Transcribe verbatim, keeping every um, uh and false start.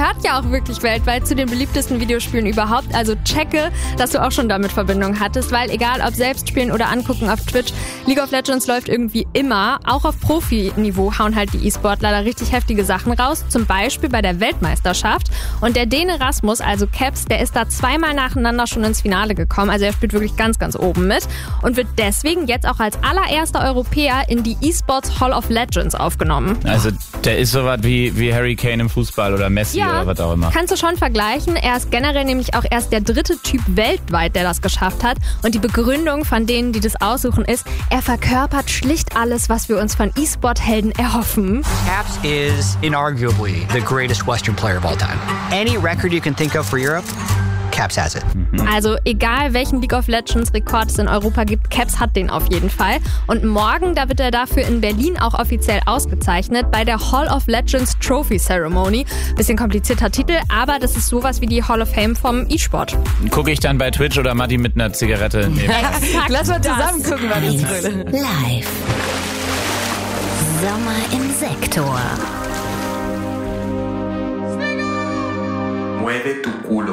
gehört ja auch wirklich weltweit zu den beliebtesten Videospielen überhaupt. Also checke, dass du auch schon damit Verbindung hattest, weil egal ob selbst spielen oder angucken auf Twitch, League of Legends läuft irgendwie immer. Auch auf Profi-Niveau hauen halt die E-Sportler da richtig heftige Sachen raus. Zum Beispiel bei der Weltmeisterschaft. Und der Däne Rasmus, also Caps, der ist da zweimal nacheinander schon ins Finale gekommen. Also er spielt wirklich ganz, ganz oben mit und wird deswegen jetzt auch als allererster Europäer in die E-Sports Hall of Legends aufgenommen. Also der ist sowas wie, wie Harry Kane im Fußball oder Messi ja, oder was auch immer. Kannst du schon vergleichen. Er ist generell nämlich auch erst der dritte Typ weltweit, der das geschafft hat. Und die Begründung von denen, die das aussuchen, ist, er verkörpert schlicht alles, was wir uns von E-Sport-Helden erhoffen. Caps is inarguably the greatest Western player of all time. Any record you can think of for Europe, Caps has it. Also egal, welchen League of Legends Rekord es in Europa gibt, Caps hat den auf jeden Fall. Und morgen, da wird er dafür in Berlin auch offiziell ausgezeichnet bei der Hall of Legends Trophy Ceremony. Bisschen komplizierter Titel, aber das ist sowas wie die Hall of Fame vom E-Sport. Gucke ich dann bei Twitch oder Matti mit einer Zigarette neben? Lass mal zusammen gucken, was ich brülle. Live. Sommer im Sektor. Mueve tu culo.